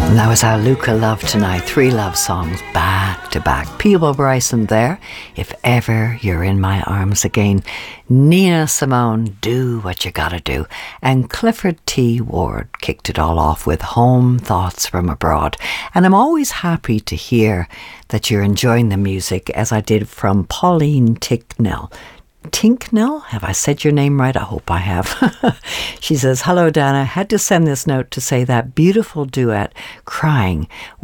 And that was our Luca Love Tonight. 3 love songs back to back. Peabo Bryson there, If Ever You're in My Arms Again. Nina Simone, Do What You Gotta Do. And Clifford T. Ward kicked it all off with Home Thoughts from Abroad. And I'm always happy to hear that you're enjoying the music, as I did from Pauline Ticknell. Tinknell? Have I said your name right? I hope I have. She says, hello, Dana. Had to send this note to say that beautiful duet, Crying,